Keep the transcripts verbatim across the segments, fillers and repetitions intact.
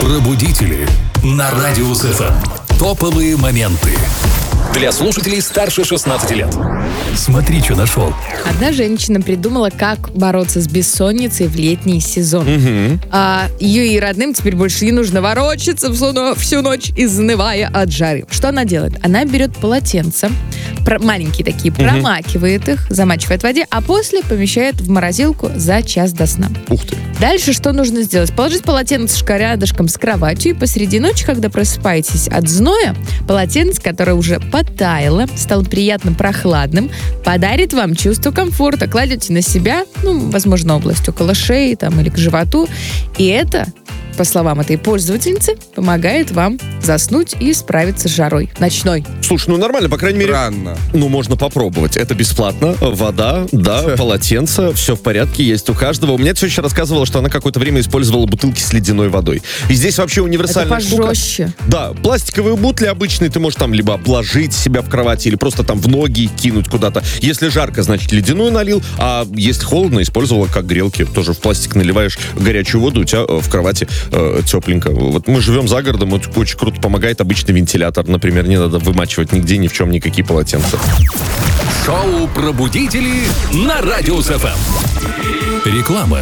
Пробудители на Радиус эф эм. Топовые моменты для слушателей старше шестнадцати лет. Смотри, что нашел. Одна женщина придумала, как бороться с бессонницей в летний сезон. Угу. А ее и родным теперь больше не нужно ворочаться всю, всю ночь, изнывая от жары. Что она делает? Она берет полотенца, про, маленькие такие, угу. промакивает их, замачивает в воде, а после помещает в морозилку за час до сна. Ух ты. Дальше что нужно сделать? Положить полотенцешко рядышком с кроватью, и посреди ночи, когда просыпаетесь от зноя, полотенце, которое уже потаяло, стало приятно прохладным, подарит вам чувство комфорта. Кладете на себя, ну, возможно, область около шеи там, или к животу, и это, по словам этой пользовательницы, помогает вам заснуть и справиться с жарой ночной. Слушай, ну нормально, по крайней мере. Странно. Ну, можно попробовать. Это бесплатно. Вода, да, полотенце, все в порядке, есть у каждого. У меня теща рассказывала, что она какое-то время использовала бутылки с ледяной водой. И здесь вообще универсальная это штука. пожестче. Да, пластиковые бутли обычные ты можешь там либо обложить себя в кровати, или просто там в ноги кинуть куда-то. Если жарко, значит, ледяную налил, а если холодно, использовала как грелки. Тоже в пластик наливаешь горячую воду, у тебя в кровати э, тепленько. Вот мы живем за городом, это очень круто помогает обычный вентилятор. Например, не надо вымачивать нигде, ни в чем, никакие полотенца. Шоу «Пробудители» на Радиус эф эм. Реклама.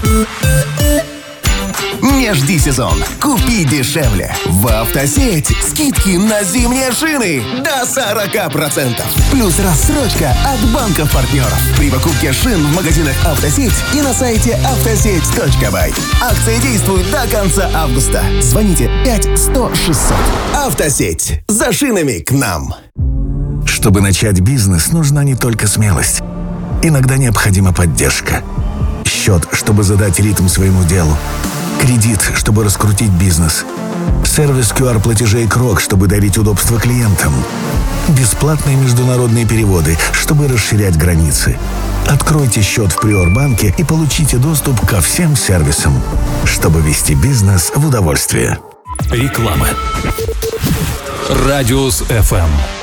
Не жди сезон. Купи дешевле. В Автосеть скидки на зимние шины до сорок процентов. Плюс рассрочка от банков-партнеров. При покупке шин в магазинах Автосеть и на сайте автосеть точка бай. Акция действует до конца августа. Звоните пять сто шестьсот. Автосеть. За шинами к нам. Чтобы начать бизнес, нужна не только смелость. Иногда необходима поддержка. Счет, чтобы задать ритм своему делу. Кредит, чтобы раскрутить бизнес. Сервис ку ар-платежей Крок, чтобы дарить удобство клиентам. Бесплатные международные переводы, чтобы расширять границы. Откройте счет в Приорбанке и получите доступ ко всем сервисам, чтобы вести бизнес в удовольствие. Реклама. Радиус эф эм.